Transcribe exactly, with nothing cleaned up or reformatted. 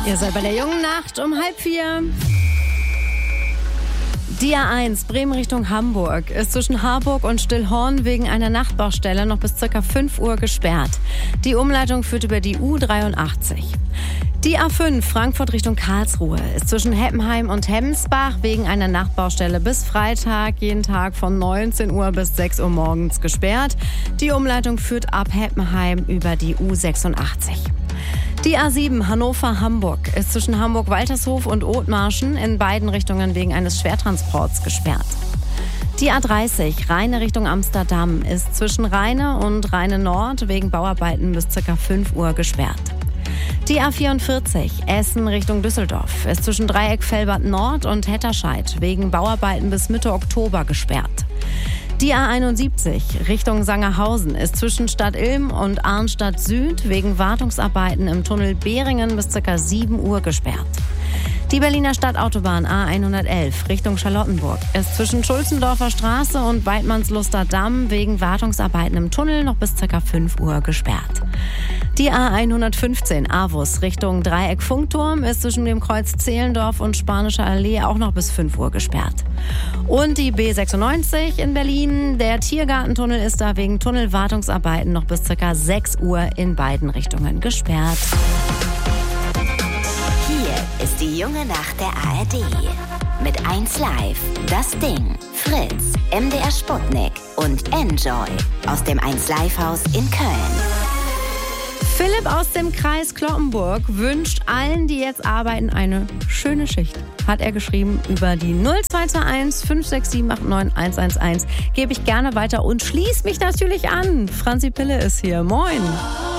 Ihr seid bei der jungen Nacht um halb vier. Die A eins Bremen Richtung Hamburg ist zwischen Harburg und Stillhorn wegen einer Nachtbaustelle noch bis ca. fünf Uhr gesperrt. Die Umleitung führt über die U dreiundachtzig. Die A fünf Frankfurt Richtung Karlsruhe ist zwischen Heppenheim und Hemmensbach wegen einer Nachtbaustelle bis Freitag jeden Tag von neunzehn Uhr bis sechs Uhr morgens gesperrt. Die Umleitung führt ab Heppenheim über die U sechsundachtzig. Die A sieben Hannover-Hamburg ist zwischen Hamburg-Waltershof und Othmarschen in beiden Richtungen wegen eines Schwertransports gesperrt. Die A dreißig Rheine Richtung Amsterdam ist zwischen Rheine und Rheine Nord wegen Bauarbeiten bis ca. fünf Uhr gesperrt. Die A vierundvierzig Essen Richtung Düsseldorf ist zwischen Dreieck Velbert Nord und Hetterscheid wegen Bauarbeiten bis Mitte Oktober gesperrt. Die A einundsiebzig Richtung Sangerhausen ist zwischen Stadt Ilm und Arnstadt Süd wegen Wartungsarbeiten im Tunnel Behringen bis ca. sieben Uhr gesperrt. Die Berliner Stadtautobahn A hundertelf Richtung Charlottenburg ist zwischen Schulzendorfer Straße und Weidmannsluster Damm wegen Wartungsarbeiten im Tunnel noch bis ca. fünf Uhr gesperrt. Die A hundertfünfzehn Avus Richtung Dreieck Funkturm ist zwischen dem Kreuz Zehlendorf und Spanischer Allee auch noch bis fünf Uhr gesperrt. Und die B sechsundneunzig in Berlin, der Tiergartentunnel ist da wegen Tunnelwartungsarbeiten noch bis ca. sechs Uhr in beiden Richtungen gesperrt. Hier ist die junge Nacht der A R D. Mit eins Live, Das Ding, Fritz, M D R Sputnik und Enjoy aus dem eins Live Haus in Köln. Philipp aus dem Kreis Cloppenburg wünscht allen, die jetzt arbeiten, eine schöne Schicht. Hat er geschrieben über die null zwei zwei eins fünf sechs sieben acht neun eins eins eins. Gebe ich gerne weiter und schließ mich natürlich an. Franzi Pille ist hier. Moin.